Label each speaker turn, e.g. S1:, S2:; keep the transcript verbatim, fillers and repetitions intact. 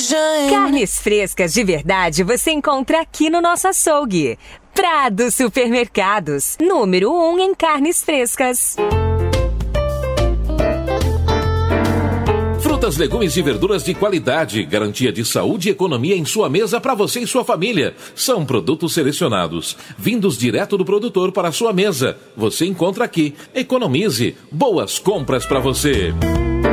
S1: Carnes frescas de verdade você encontra aqui no nosso açougue. Prado Supermercados, número um em carnes frescas.
S2: Frutas, legumes e verduras de qualidade, garantia de saúde e economia em sua mesa para você e sua família. São produtos selecionados, vindos direto do produtor para a sua mesa. Você encontra aqui. Economize. Boas compras para você.